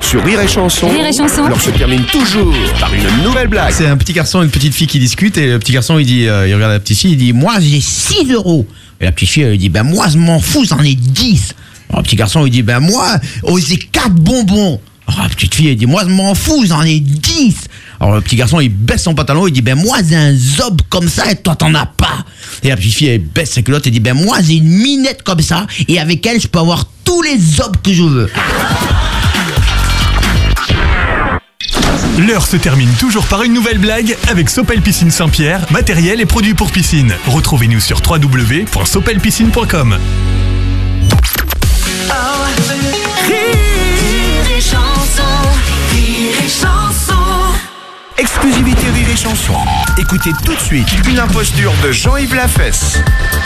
sur Rire et Chanson. Rire et Chanson. Alors se termine toujours par une nouvelle blague. C'est un petit garçon et une petite fille qui discutent et le petit garçon il dit, il regarde la petite fille, il dit moi j'ai 6 euros. Et la petite fille elle dit moi je m'en fous, j'en ai 10. Alors, le petit garçon il dit moi j'ai 4 bonbons. Alors la petite fille elle dit moi je m'en fous, j'en ai 10. Alors le petit garçon il baisse son pantalon, il dit moi j'ai un zob comme ça et toi t'en as pas. Et la petite fille elle baisse sa culotte et dit moi j'ai une minette comme ça et avec elle je peux avoir tous les zobs que je veux. L'heure se termine toujours par une nouvelle blague avec Sopel Piscine Saint-Pierre, matériel et produits pour piscine. Retrouvez-nous sur www.sopelpiscine.com. Exclusivité Rire et Chanson. Écoutez tout de suite une imposture de Jean-Yves Lafesse.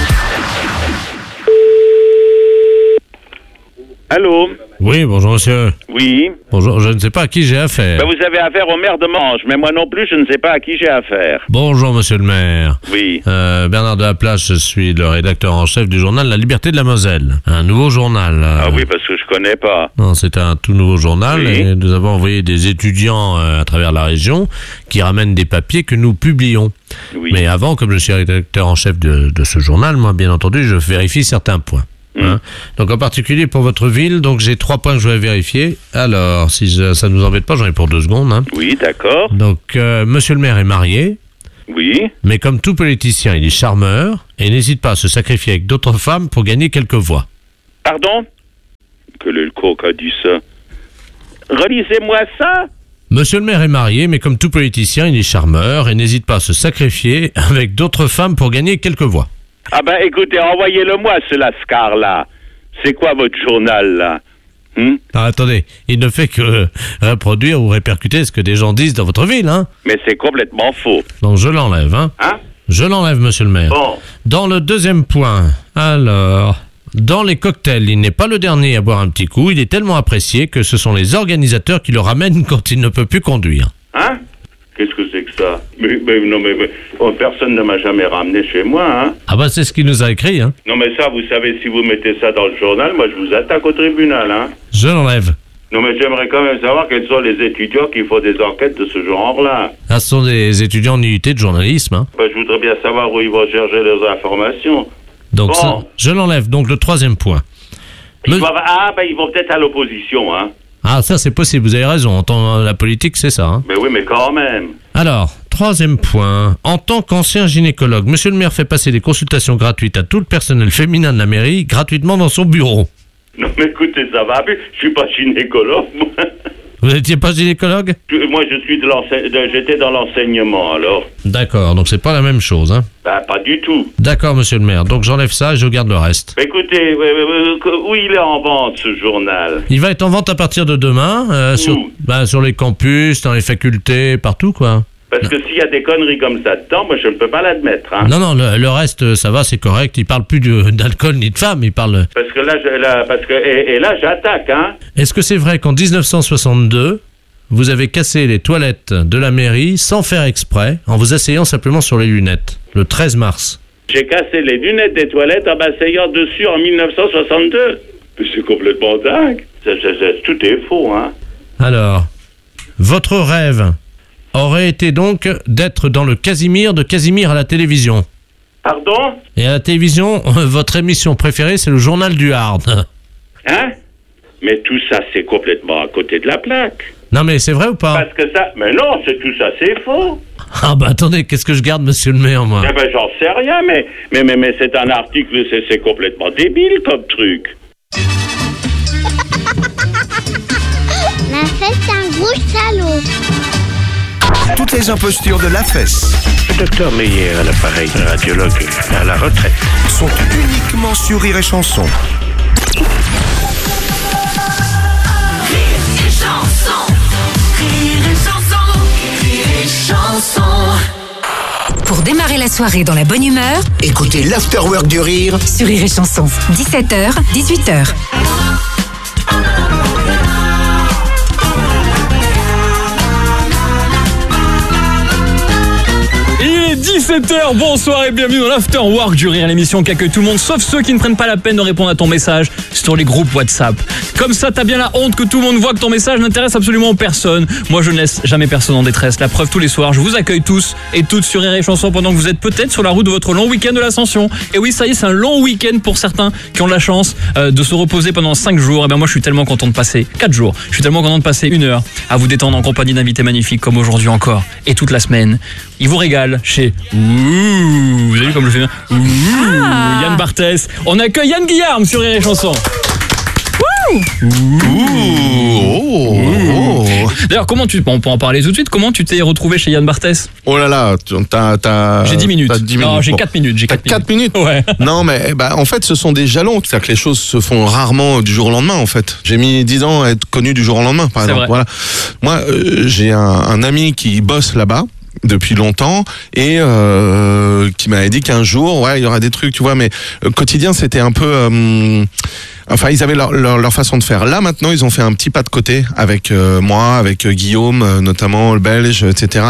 Allô? Oui, bonjour monsieur. Oui. Bonjour, je ne sais pas à qui j'ai affaire. Ben, vous avez affaire au maire de Manche, mais moi non plus, je ne sais pas à qui j'ai affaire. Bonjour monsieur le maire. Oui. Bernard Delaplace, je suis le rédacteur en chef du journal La Liberté de la Moselle. Un nouveau journal. Ah oui, parce que je connais pas. Non, c'est un tout nouveau journal Oui. et nous avons envoyé des étudiants à travers la région qui ramènent des papiers que nous publions. Oui. Mais avant, comme je suis rédacteur en chef de ce journal, moi bien entendu, je vérifie certains points. Hein. Donc en particulier pour votre ville, donc j'ai 3 points que je voudrais vérifier. Alors, si ça ne nous embête pas, j'en ai pour 2 secondes. Hein. Oui, d'accord. Donc, monsieur le maire est marié, Oui. mais comme tout politicien, il est charmeur et n'hésite pas à se sacrifier avec d'autres femmes pour gagner quelques voix. Pardon? Que le coq a dit ça. Relisez-moi ça. Monsieur le maire est marié, mais comme tout politicien, il est charmeur et n'hésite pas à se sacrifier avec d'autres femmes pour gagner quelques voix. Ah ben, écoutez, envoyez-le-moi, ce Lascar-là. C'est quoi votre journal, là? Ah, attendez, il ne fait que reproduire ou répercuter ce que des gens disent dans votre ville, hein. Mais c'est complètement faux. Donc je l'enlève, hein. Hein? Je l'enlève, monsieur le maire. Bon. Dans le deuxième point, alors, dans les cocktails, il n'est pas le dernier à boire un petit coup, il est tellement apprécié que ce sont les organisateurs qui le ramènent quand il ne peut plus conduire. Hein? Qu'est-ce que c'est que ça? Mais personne ne m'a jamais ramené chez moi, hein? Ah bah c'est ce qu'il nous a écrit, hein. Non mais ça, vous savez, si vous mettez ça dans le journal, moi je vous attaque au tribunal, hein? Je l'enlève. Non mais j'aimerais quand même savoir quels sont les étudiants qui font des enquêtes de ce genre-là. Ah, ce sont des étudiants en unité de journalisme, hein. Ben, je voudrais bien savoir où ils vont chercher leurs informations. Donc Bon. ça, je l'enlève. Donc le troisième point. Ils vont peut-être à l'opposition, hein? Ah, ça c'est possible, vous avez raison. En tant la politique, c'est ça, hein. Mais oui, mais quand même. Alors, troisième point. En tant qu'ancien gynécologue, monsieur le maire fait passer des consultations gratuites à tout le personnel féminin de la mairie, gratuitement dans son bureau. Non mais écoutez, ça va, je suis pas gynécologue, moi. Vous n'étiez pas gynécologue? Moi je suis j'étais dans l'enseignement, alors. D'accord, donc c'est pas la même chose, hein. Ben, pas du tout. D'accord, monsieur le maire. Donc j'enlève ça et je garde le reste. Écoutez, où il est en vente, ce journal? Il va être en vente à partir de demain, sur les campus, dans les facultés, partout, quoi. Parce que s'il y a des conneries comme ça dedans, moi je ne peux pas l'admettre, hein. Non, le reste, ça va, c'est correct. Il parle plus d'alcool ni de femmes, il parle... Parce que là, là j'attaque, hein. Est-ce que c'est vrai qu'en 1962, vous avez cassé les toilettes de la mairie sans faire exprès, en vous asseyant simplement sur les lunettes, le 13 mars? J'ai cassé les lunettes des toilettes en m'asseyant dessus en 1962. Mais c'est complètement dingue. Tout est faux, hein. Alors, votre rêve aurait été donc d'être dans le Casimir de Casimir à la télévision. Pardon? Et à la télévision, votre émission préférée, c'est le journal du Hard. Hein? Mais tout ça, c'est complètement à côté de la plaque. Non mais c'est vrai ou pas? Parce que ça... Mais non, tout ça, c'est faux. Ah bah attendez, qu'est-ce que je garde, monsieur le maire, moi? Eh ben, j'en sais rien, mais c'est un article, c'est complètement débile comme truc. La fesse, c'est un gros salaud. Toutes les impostures de Lafesse Le docteur Meyer à l'appareil, radiologue à la retraite, sont uniquement sur Rire et Chanson. Pour démarrer la soirée dans la bonne humeur, Écoutez l'Afterwork du Rire sur Rire et Chanson, 17h, 18h. Il est 17h, bonsoir et bienvenue dans l'Afterwork du Rire, l'émission qui accueille tout le monde sauf ceux qui ne prennent pas la peine de répondre à ton message sur les groupes WhatsApp. Comme ça, t'as bien la honte que tout le monde voit que ton message n'intéresse absolument personne. Moi, je ne laisse jamais personne en détresse. La preuve, tous les soirs, je vous accueille tous et toutes sur Rire et Chanson pendant que vous êtes peut-être sur la route de votre long week-end de l'Ascension. Et oui, ça y est, c'est un long week-end pour certains qui ont la chance de se reposer pendant 5 jours. Et ben moi, je suis tellement content de passer 4 jours. Je suis tellement content de passer 1 heure à vous détendre en compagnie d'invités magnifiques comme aujourd'hui encore. Et toute la semaine, ils vous régalent chez vous avez vu comme je fais bien Yann Barthès. On accueille Yann Guillarme sur Rire et Chanson. D'ailleurs, on peut en parler tout de suite. Comment tu t'es retrouvé chez Yann Barthès? Oh là là, j'ai 10 minutes. Non, j'ai 4 minutes. T'as 4 minutes. Ouais. Non, mais en fait, ce sont des jalons. C'est-à-dire que les choses se font rarement du jour au lendemain, en fait. J'ai mis 10 ans à être connu du jour au lendemain, par exemple. Vrai. Voilà. Moi, j'ai un ami qui bosse là-bas depuis longtemps et qui m'avait dit qu'un jour, il y aura des trucs, tu vois, mais quotidien, c'était un peu... Enfin, ils avaient leur façon de faire. Là, maintenant, ils ont fait un petit pas de côté avec moi, avec Guillaume, notamment le Belge, etc.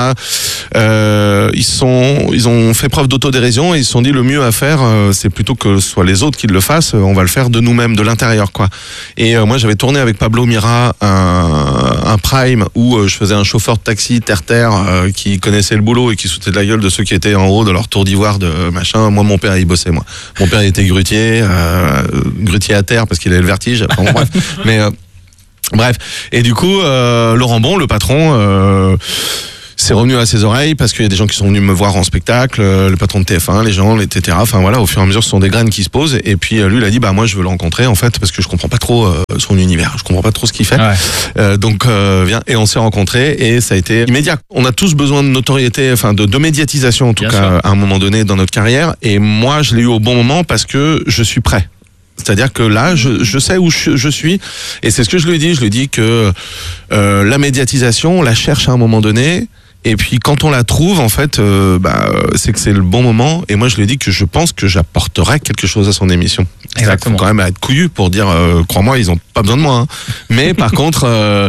Ils ont fait preuve d'autodérision et ils se sont dit le mieux à faire, c'est plutôt que ce soit les autres qui le fassent, on va le faire de nous-mêmes, de l'intérieur, quoi. Et moi, j'avais tourné avec Pablo Mira un Prime où je faisais un chauffeur de taxi terre-terre qui connaissait le boulot et qui sautait de la gueule de ceux qui étaient en haut de leur tour d'ivoire de machin. Moi, mon père, il bossait, moi. Mon père, il était grutier à terre parce qu'il avait le vertige. Enfin, bref. Mais bref. Et du coup, Laurent Bon, le patron, c'est revenu à ses oreilles parce qu'il y a des gens qui sont venus me voir en spectacle, le patron de TF1, les gens, etc. Enfin voilà, au fur et à mesure, ce sont des graines qui se posent. Et puis lui, il a dit, moi, je veux le rencontrer en fait parce que je comprends pas trop son univers, je comprends pas trop ce qu'il fait. Ouais. Donc viens. Et on s'est rencontrés et ça a été immédiat. On a tous besoin de notoriété, enfin de médiatisation en tout cas, à un moment donné dans notre carrière. Et moi, je l'ai eu au bon moment parce que je suis prêt. C'est-à-dire que là, je sais où je suis et c'est ce que je lui ai dit. Je lui ai dit que la médiatisation, on la cherche à un moment donné. Et puis quand on la trouve, en fait, c'est que c'est le bon moment. Et moi, je lui ai dit que je pense que j'apporterais quelque chose à son émission. Il faut quand même être couillu pour dire, crois-moi, ils ont pas besoin de moi. Hein. Mais par contre,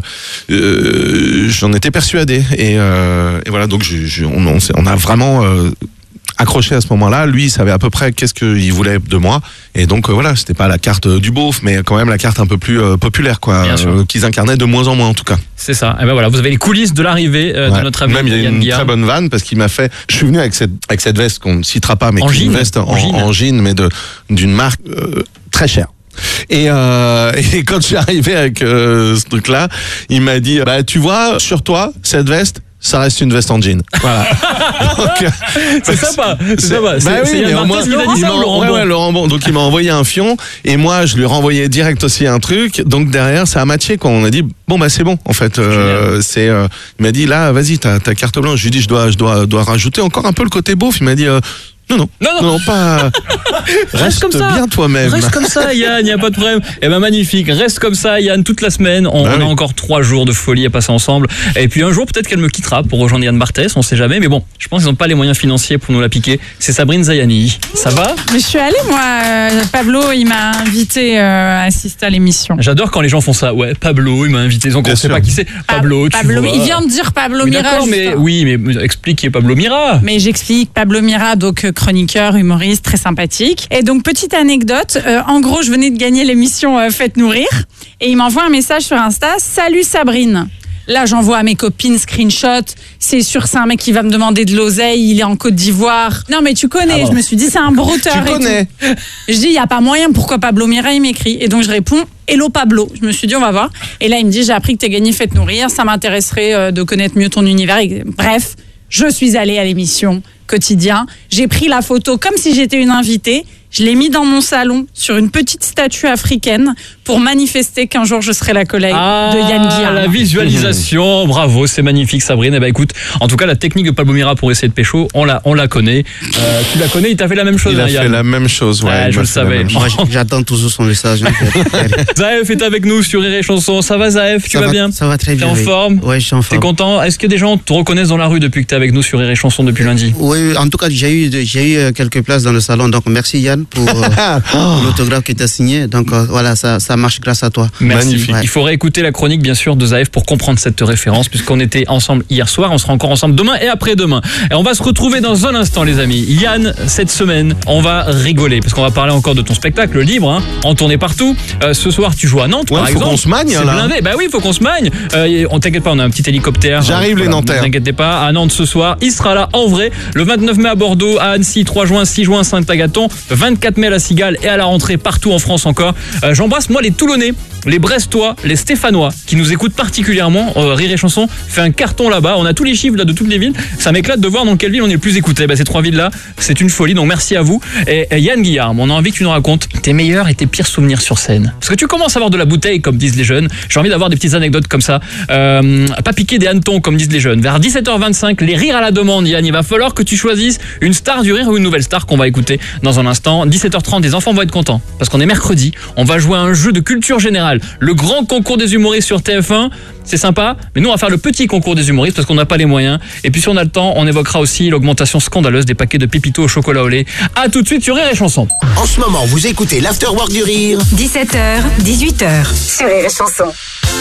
j'en étais persuadé. Et voilà, donc on a vraiment accroché à ce moment-là. Lui, il savait à peu près qu'est-ce qu'il voulait de moi. Et donc voilà, c'était pas la carte du beauf, mais quand même la carte un peu plus populaire, quoi, qu'ils incarnaient de moins en moins en tout cas. C'est ça. Et ben voilà, vous avez les coulisses de l'arrivée de notre ami. Même il y a une très bonne vanne parce qu'il m'a fait. Je suis venu avec cette veste qu'on ne citera pas, mais qui est une veste en jean, mais d'une marque très chère. Et quand je suis arrivé avec ce truc-là, il m'a dit, tu vois, sur toi, cette veste, ça reste une veste en jean. Voilà. Donc, c'est sympa. C'est sympa. Laurent Bon. Donc il m'a envoyé un fion et moi je lui ai renvoyé direct aussi un truc. Donc derrière ça a matché quoi. On a dit c'est bon en fait. Il m'a dit là vas-y t'as carte blanche. Je lui ai dit je dois rajouter encore un peu le côté beauf. Il m'a dit non, pas. Reste comme ça. Bien toi-même. Reste comme ça, Yann, il n'y a pas de problème. Eh ben magnifique, reste comme ça, Yann, toute la semaine. On a encore 3 jours de folie à passer ensemble. Et puis un jour, peut-être qu'elle me quittera pour rejoindre Yann Barthès, on sait jamais. Mais bon, je pense qu'ils n'ont pas les moyens financiers pour nous la piquer. C'est Sabrine Zayani. Ça va? Mais je suis allée, moi. Pablo, il m'a invité à assister à l'émission. J'adore quand les gens font ça. Ouais, Pablo, il m'a invité. Donc on ne sait pas qui c'est. Pablo, il vient de dire Pablo Mira. Mais expliquez Pablo Mira. Mais j'explique. Pablo Mira, donc chroniqueur, humoriste, très sympathique. Et donc, petite anecdote, en gros, je venais de gagner l'émission Faites-nous rire, et il m'envoie un message sur Insta, « Salut Sabrine !» Là, j'envoie à mes copines screenshot, c'est sûr, c'est un mec qui va me demander de l'oseille, il est en Côte d'Ivoire. Non, mais tu connais, je me suis dit, c'est un brouteur. Tu connais. Je dis, il n'y a pas moyen, pourquoi Pablo Mira, il m'écrit. Et donc, je réponds, hello Pablo. Je me suis dit, on va voir. Et là, il me dit, j'ai appris que tu as gagné Faites-nous rire, ça m'intéresserait de connaître mieux ton univers. Et, bref, je suis allée à l'émission Quotidien. J'ai pris la photo comme si j'étais une invitée. Je l'ai mis dans mon salon sur une petite statue africaine pour manifester qu'un jour je serai la collègue de Yann Guillarme. La visualisation, bravo, c'est magnifique Sabrine. Eh ben écoute, en tout cas la technique de Pablo Mira pour essayer de pécho, on la connaît. Tu la connais, il t'a fait la même chose. Il a fait la même chose, je le savais. Moi, j'attends toujours son message. Zaef est avec nous sur Rire et Chanson. Ça va Zaef, tu vas bien? Ça va très bien. T'es en forme? Ouais, je suis en forme. T'es content? Est-ce que des gens te reconnaissent dans la rue depuis que t'es avec nous sur Rire et Chanson depuis lundi? Oui, en tout cas j'ai eu quelques places dans le salon, donc merci Yann. téléphone pour l'autographe qui t'a signé. Donc voilà, ça marche grâce à toi. Merci. Magnifique. Il faut réécouter la chronique, bien sûr, de Zaev pour comprendre cette référence, puisqu'on était ensemble hier soir, on sera encore ensemble demain et après-demain. Et on va se retrouver dans un instant, les amis. Yann, cette semaine, on va rigoler, parce qu'on va parler encore de ton spectacle libre, hein, en tournée partout. Ce soir, tu joues à Nantes, par exemple. Faut qu'on se magne, c'est là. blindé. Bah oui, faut qu'on se magne. On t'inquiète pas, on a un petit hélicoptère. J'arrive, les Nantais. Ne t'inquiète pas, à Nantes ce soir. Il sera là en vrai, le 29 mai à Bordeaux, à Annecy, 3 juin, 6 juin, Saint-Agathon, 24 mai à la Cigale et à la rentrée partout en France encore. J'embrasse, moi, les Toulonnais, les Brestois, les Stéphanois, qui nous écoutent particulièrement. Rire et Chanson fait un carton là-bas. On a tous les chiffres là de toutes les villes. Ça m'éclate de voir dans quelle ville on est le plus écouté. Ces 3 villes-là, c'est une folie. Donc merci à vous. Et Yann Guillard, on a envie que tu nous racontes tes meilleurs et tes pires souvenirs sur scène. Parce que tu commences à avoir de la bouteille, comme disent les jeunes. J'ai envie d'avoir des petites anecdotes comme ça. Pas piquer des hannetons, comme disent les jeunes. Vers 17h25, les rires à la demande, Yann. Il va falloir que tu choisisses une star du rire ou une nouvelle star qu'on va écouter dans un instant. 17h30, les enfants vont être contents. Parce qu'on est mercredi. On va jouer à un jeu de culture générale. Le grand concours des humoristes sur TF1. C'est sympa, mais nous on va faire le petit concours des humoristes parce qu'on n'a pas les moyens. Et puis si on a le temps, on évoquera aussi l'augmentation scandaleuse des paquets de Pépito au chocolat au lait. A tout de suite sur Rire et Chanson. En ce moment, vous écoutez l'Afterwork du Rire. 17h, 18h. Sur Rire et Chanson.